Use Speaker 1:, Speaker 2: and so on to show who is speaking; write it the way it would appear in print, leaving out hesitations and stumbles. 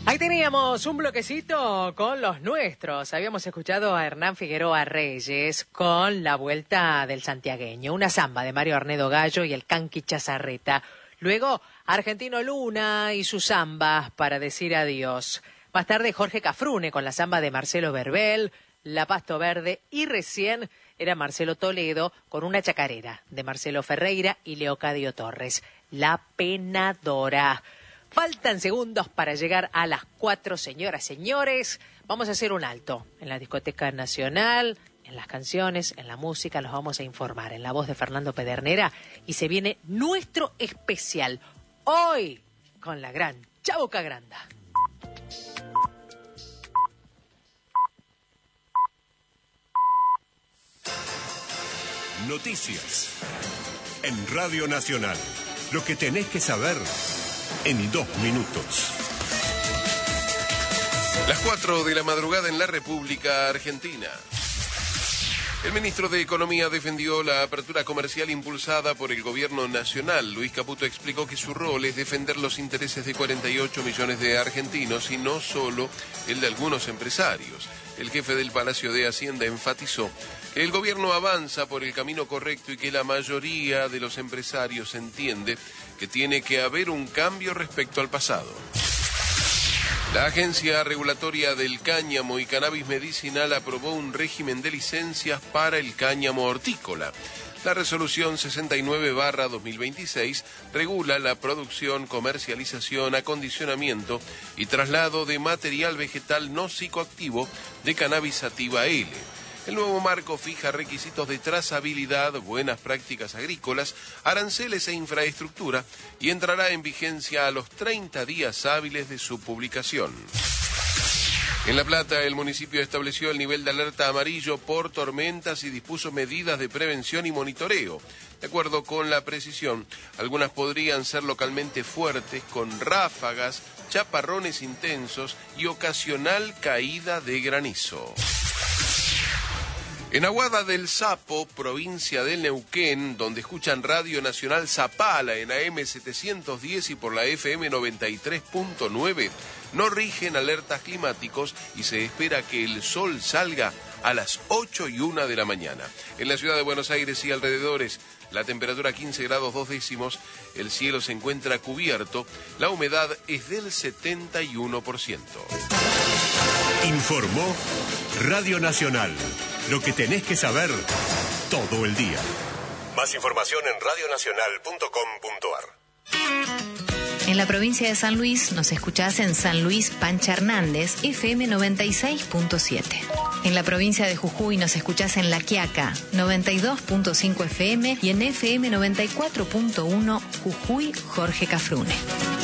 Speaker 1: Ahí teníamos un bloquecito con los nuestros. Habíamos escuchado a Hernán Figueroa Reyes con La Vuelta del Santiagueño, una samba de Mario Arnedo Gallo y el Canqui Chazarreta. Luego, Argentino Luna y sus zambas para decir adiós. Más tarde, Jorge Cafrune con la samba de Marcelo Verbel, La Pasto Verde, y recién era Marcelo Toledo con una chacarera de Marcelo Ferreira y Leocadio Torres, La Penadora. Faltan segundos para llegar a las 4, señoras, señores. Vamos a hacer un alto en la Discoteca Nacional, en las canciones, en la música. Los vamos a informar en la voz de Fernando Pedernera. Y se viene nuestro especial hoy con la gran Chabuca Granda.
Speaker 2: Noticias en Radio Nacional. Lo que tenés que saber en 2 minutos.
Speaker 3: Las 4 de la madrugada en la República Argentina. El ministro de Economía defendió la apertura comercial impulsada por el gobierno nacional. Luis Caputo explicó que su rol es defender los intereses de 48 millones de argentinos y no solo el de algunos empresarios. El jefe del Palacio de Hacienda enfatizó que el gobierno avanza por el camino correcto y que la mayoría de los empresarios entiende que tiene que haber un cambio respecto al pasado. La Agencia Regulatoria del Cáñamo y Cannabis Medicinal aprobó un régimen de licencias para el cáñamo hortícola. La resolución 69/2026 regula la producción, comercialización, acondicionamiento y traslado de material vegetal no psicoactivo de cannabis sativa L. El nuevo marco fija requisitos de trazabilidad, buenas prácticas agrícolas, aranceles e infraestructura y entrará en vigencia a los 30 días hábiles de su publicación. En La Plata, el municipio estableció el nivel de alerta amarillo por tormentas y dispuso medidas de prevención y monitoreo. De acuerdo con la precisión, algunas podrían ser localmente fuertes, con ráfagas, chaparrones intensos y ocasional caída de granizo. En Aguada del Sapo, provincia del Neuquén, donde escuchan Radio Nacional Zapala en AM 710 y por la FM 93.9, no rigen alertas climáticos y se espera que el sol salga a las 8:01 de la mañana. En la ciudad de Buenos Aires y alrededores, la temperatura 15 grados 2 décimos, el cielo se encuentra cubierto, la humedad es del 71%.
Speaker 2: Informó Radio Nacional. Lo que tenés que saber todo el día. Más información en radionacional.com.ar.
Speaker 4: En la provincia de San Luis nos escuchás en San Luis Pancha Hernández, FM 96.7. En la provincia de Jujuy nos escuchás en La Quiaca, 92.5 FM y en FM 94.1 Jujuy Jorge Cafrune.